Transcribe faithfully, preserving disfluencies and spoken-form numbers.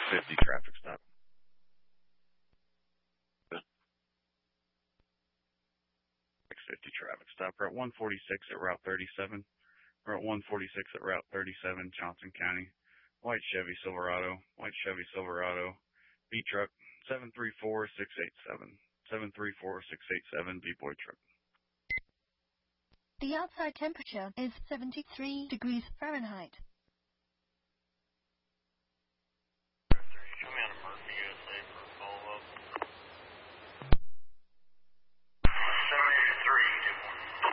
fifty traffic stop. six fifty traffic stop. We're at one forty-six at Route thirty-seven. We're at one forty-six at Route thirty-seven, Johnson County. White Chevy Silverado. White Chevy Silverado. B truck seven three four six eight seven. seven three four six eight seven, B-boy truck. The outside temperature is seventy-three degrees Fahrenheit.